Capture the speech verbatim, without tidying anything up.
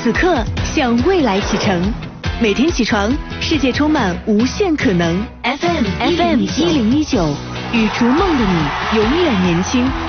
此刻向未来启程。每天起床，世界充满无限可能。F M F M 一零一九，与逐梦的你永远年轻。